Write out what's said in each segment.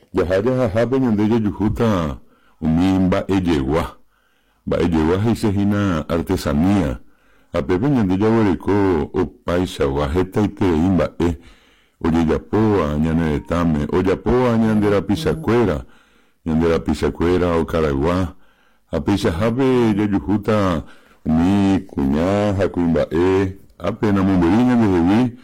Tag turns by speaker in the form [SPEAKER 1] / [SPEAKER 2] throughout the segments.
[SPEAKER 1] Yahaja jajape ñande jajuhuta umi mba'ejegua heisehína artesanía. Apépe ñande jaguereko opáichagua hetaiterei mba'e ojejapóva ñane retãme, ojapóva ñande rapichakuéra okaragua. Ha peichahápe jajuhúta umi kuña ha kuimba'e ápe namombe'úi ñandehegui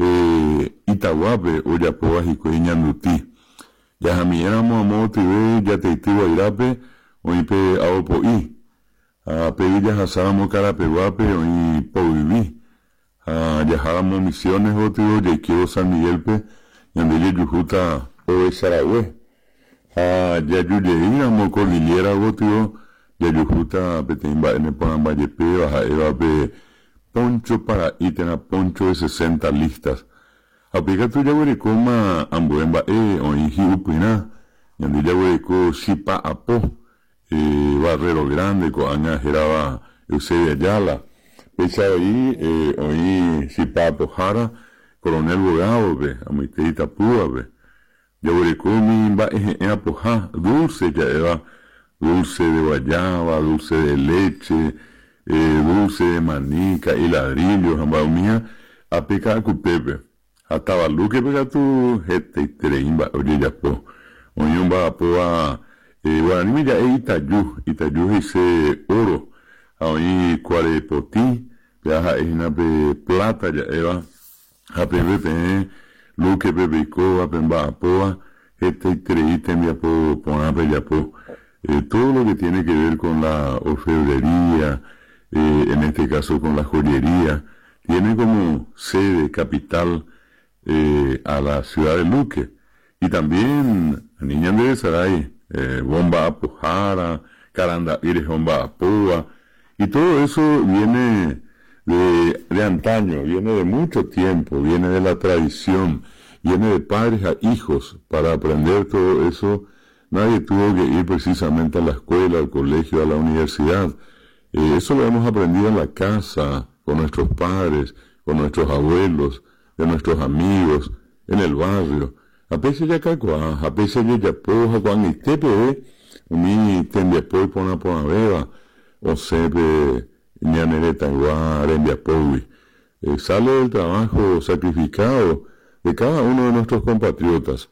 [SPEAKER 1] Itaguape ojapóva hikuái ñanduti. Jahami'éramo amo otyve jateity Guairape oĩpe avopo'i. Pe'i jahasáramo Karapeguápe oĩ Poyvi. Jaháramo Misiones gotyo jaikívo San Miguelpe ñande jajuhúta Ovecharague. Jajujeýramo Cordillera gotyo jajuhúta peteĩ mba'e neporãmbajepéva ha'évape Poncho Para'i térã Poncho de 60 listas. Apekatu jaguerekóma ambue mba'e oĩ hi'upyrã ñande jaguereko chipa apo Barrero Grande ko'ág̃a hérava Eusebio Ayala. Peicharai oĩ chipa apohára Coronel Bogavope amoite Itapúvape. Jaguerekómi mba'e he'ẽ apohã dulce ja'éva, dulce de guayaba, dulce de leche, dulce de maní, ka'iladrillo ha mba'ymíha ápe ka'akupépe. Ha Tavalúkepe katu hetaiterei mba'e ojejapo. Oĩ omba'apóva Guaraníme ja'e Itaju heise oro ha oĩ Kuarepotĩ pe aha'ehínape plata ja'éva ha pépe peẽ Lúquepe peikóva pe mba'apóva hetaiterei tembiapo porãpe japo. Todo lo que tiene que ver con la orfebrería, en este caso con la joyería, tiene como sede capital a la ciudad de Luque. Y también Niñandé de Saray, Bomba Apojara, Carandavires Bomba Apoa, y todo eso viene de antaño, viene de mucho tiempo, viene de la tradición, viene de padres a hijos. Para aprender todo eso, nadie tuvo que ir precisamente a la escuela, al colegio, a la universidad. Eso lo hemos aprendido en la casa, con nuestros padres, con nuestros abuelos, de nuestros amigos, en el barrio. Apese yakakua, apese yayapo, Juan Itepe, umi tembiapo pona beba, o sepe ñanereta igual rembiapowi. Sale el trabajo sacrificado de cada uno de nuestros compatriotas.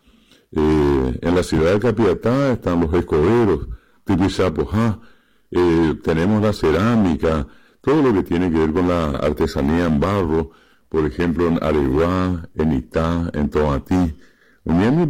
[SPEAKER 1] En la ciudad de Capiatá están los escoberos, Tipichapojá, tenemos la cerámica, todo lo que tiene que ver con la artesanía en barro, por ejemplo en Areguá, en Itá, en Tomatí. Uniendo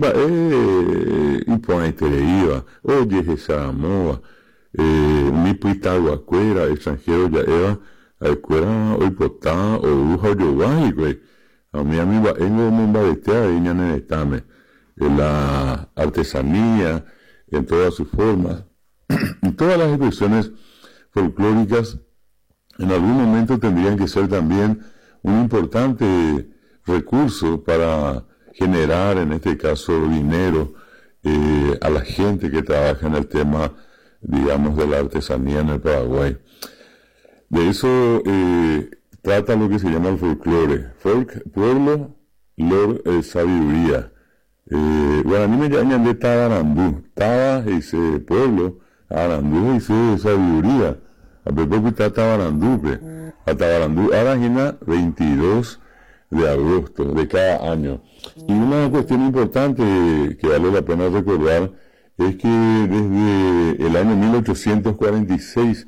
[SPEAKER 1] y Poaitereiva, oye Jesaramoa, mi Puitaguacuera, extranjero ya eva, acuera hoy potá, o uja yoguay, a mí va en mombadetea y ñanetame. La artesanía en todas sus formas y todas las expresiones folclóricas en algún momento tendrían que ser también un importante recurso para generar, en este caso, dinero a la gente que trabaja en el tema, digamos, de la artesanía en el Paraguay. De eso trata lo que se llama el folclore. Pueblo, lor, sabiduría. Guaraní ya añade Tabarandú. Taba ese pueblo, Arandú ese sabiduría. A Pepe está Tabarandú. A Tabarandú, Aragina, 22 de agosto de cada año. Y una cuestión importante que vale la pena recordar es que desde el año 1846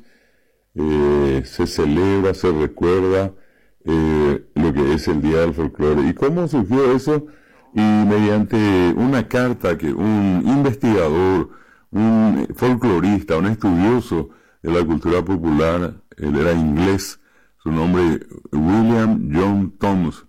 [SPEAKER 1] se celebra, se recuerda lo que es el Día del Folclore. ¿Y cómo surgió eso? Y mediante una carta que un investigador, un folclorista, un estudioso de la cultura popular, él era inglés, su nombre William John Thomas,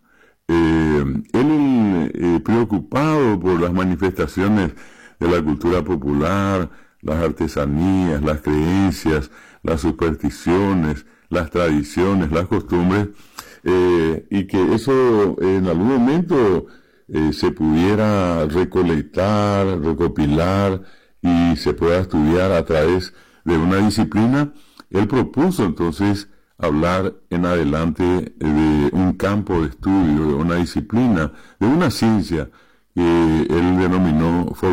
[SPEAKER 1] él preocupado por las manifestaciones de la cultura popular, las artesanías, las creencias, las supersticiones, las tradiciones, las costumbres, y que eso en algún momento se pudiera recolectar, recopilar y se pueda estudiar a través de una disciplina. Él propuso entonces hablar en adelante de un campo de estudio, de una disciplina, de una ciencia que él denominó